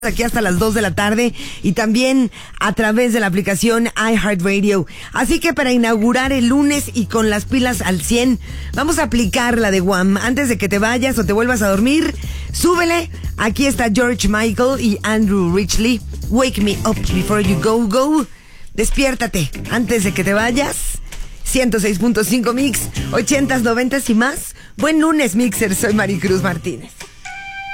Aquí hasta las 2 de la tarde y también a través de la aplicación iHeartRadio. Así que para inaugurar el lunes y con las pilas al 100, vamos a aplicar la de Guam. Antes de que te vayas o te vuelvas a dormir, súbele. Aquí está George Michael y Andrew Ridgeley. Wake me up before you go, go. Despiértate antes de que te vayas. 106.5 Mix, 80s, 90s y más. Buen lunes, Mixer. Soy Maricruz Martínez.